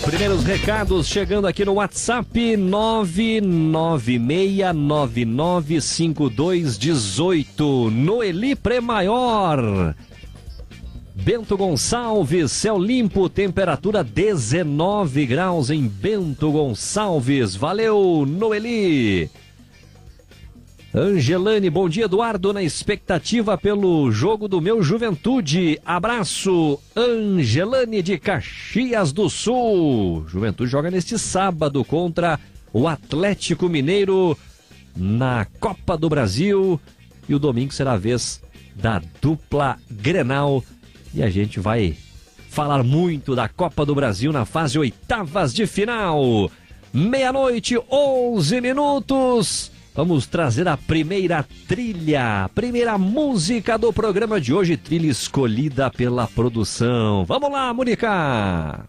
Primeiros recados chegando aqui no WhatsApp 996995218. Noeli Premaior. Bento Gonçalves, céu limpo, temperatura 19 graus em Bento Gonçalves. Valeu, Noeli. Angelane, bom dia, Eduardo, na expectativa pelo jogo do meu Juventude. Abraço, Angelane de Caxias do Sul. Juventude joga neste sábado contra o Atlético Mineiro na Copa do Brasil. E o domingo será a vez da dupla Grenal. E a gente vai falar muito da Copa do Brasil na fase oitavas de final. 00:11. Vamos trazer a primeira trilha, a primeira música do programa de hoje, trilha escolhida pela produção. Vamos lá, Murica!